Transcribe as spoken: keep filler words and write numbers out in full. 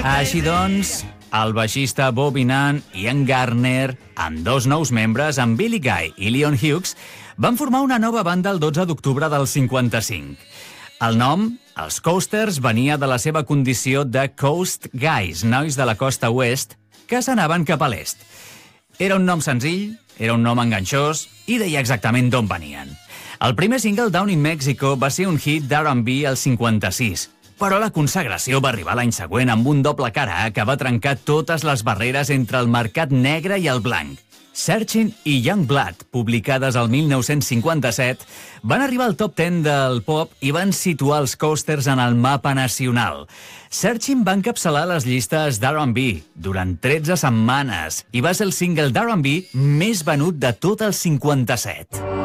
Així doncs, el baixista Bobby Nunn i Ian Gardner, amb dos nous membres, amb Billy Guy i Leon Hughes, van formar una nova banda el dotze d'octubre del cinquanta-cinc. El nom, els Coasters, venia de la seva condició de Coast Guys, nois de la costa oest, que s'anaven cap a l'est. Era un nom senzill, era un nom enganxós i deia exactament d'on venien. El primer single, Down in Mexico, va ser un hit d'R and B al cinquanta-sis, però la consagració va arribar l'any següent amb un doble cara A que va trencar totes les barreres entre el mercat negre i el blanc. Searching i Young Blood, publicades el mil nou-cents cinquanta-set, van arribar al top deu del pop i van situar els Coasters en el mapa nacional. Searching va encapçalar les llistes d'R and B durant tretze setmanes i va ser el single d'R and B més venut de tot el cinquanta-set.